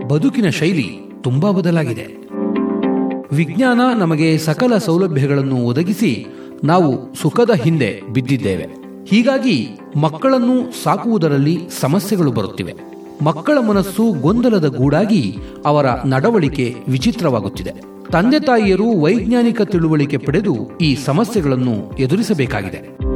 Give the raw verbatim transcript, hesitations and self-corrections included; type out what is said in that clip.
ಬದುಕಿನ ಶೈಲಿ ತುಂಬಾ ಬದಲಾಗಿದೆ. ವಿಜ್ಞಾನ ನಮಗೆ ಸಕಲ ಸೌಲಭ್ಯಗಳನ್ನು ಒದಗಿಸಿ ನಾವು ಸುಖದ ಹಿಂದೆ ಬಿದ್ದಿದ್ದೇವೆ. ಹೀಗಾಗಿ ಮಕ್ಕಳನ್ನು ಸಾಕುವುದರಲ್ಲಿ ಸಮಸ್ಯೆಗಳು ಬರುತ್ತಿವೆ. ಮಕ್ಕಳ ಮನಸ್ಸು ಗೊಂದಲದ ಗೂಡಾಗಿ ಅವರ ನಡವಳಿಕೆ ವಿಚಿತ್ರವಾಗುತ್ತಿದೆ. ತಂದೆ ತಾಯಿಯರು ವೈಜ್ಞಾನಿಕ ತಿಳುವಳಿಕೆ ಪಡೆದು ಈ ಸಮಸ್ಯೆಗಳನ್ನು ಎದುರಿಸಬೇಕಾಗಿದೆ.